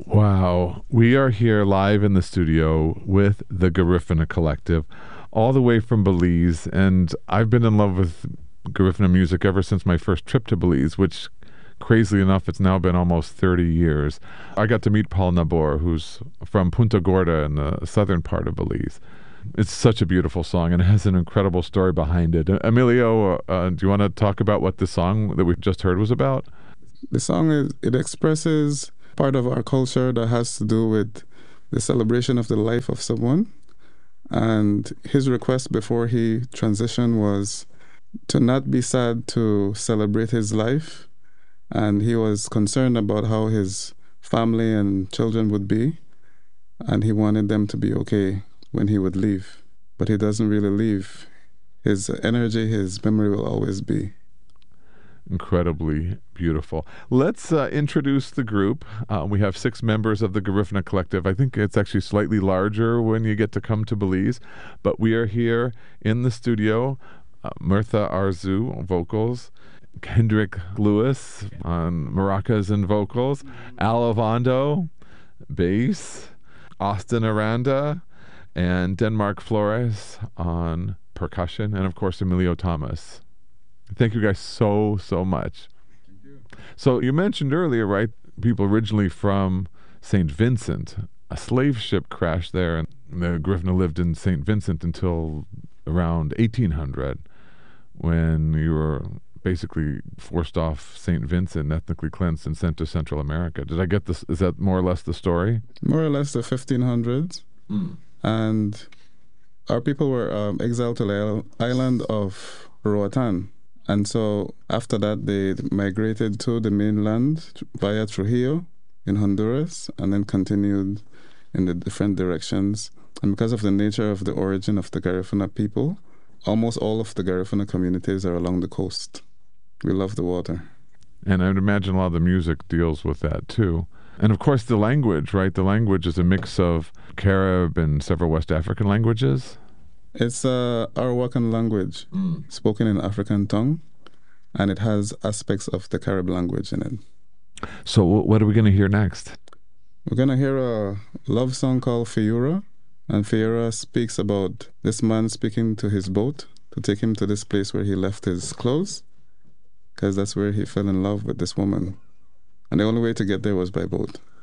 Wow. We are here live in the studio with the Garifuna Collective, all the way from Belize. And I've been in love with Garifuna music ever since my first trip to Belize, which, crazily enough, it's now been almost 30 years. I got to meet Paul Nabor, who's from Punta Gorda in the southern part of Belize. It's such a beautiful song and it has an incredible story behind it. Emilio, do you want to talk about what the song that we just heard was about? The song it expresses part of our culture that has to do with the celebration of the life of someone. And his request before he transitioned was to not be sad to celebrate his life. And he was concerned about how his family and children would be. And he wanted them to be okay when he would leave. But he doesn't really leave. His energy, his memory will always be. Incredibly beautiful. Let's introduce the group. We have 6 members of the Garifuna Collective. I think it's actually slightly larger when you get to come to Belize, but we are here in the studio. Mirtha Arzu on vocals, Kendrick Lewis on maracas and vocals, Al Ovando, bass, Austin Aranda, and Denmark Flores on percussion, and of course Emilio Thomas. Thank you guys so much. Thank you. So you mentioned earlier, right, people originally from St. Vincent. A slave ship crashed there, and the Garifuna lived in St. Vincent until around 1800, when you were basically forced off St. Vincent, ethnically cleansed, and sent to Central America. Did I get this? Is that more or less the story? More or less the 1500s. And our people were exiled to the island of Roatan. And so after that, they migrated to the mainland via Trujillo in Honduras and then continued in the different directions. And because of the nature of the origin of the Garifuna people, almost all of the Garifuna communities are along the coast. We love the water. And I would imagine a lot of the music deals with that too. And of course the language, right? The language is a mix of Carib and several West African languages. It's Arawakan language, spoken in African tongue, and it has aspects of the Carib language in it. So what are we going to hear next? We're going to hear a love song called Fiura, and Fiura speaks about this man speaking to his boat to take him to this place where he left his clothes, because that's where he fell in love with this woman. And the only way to get there was by boat.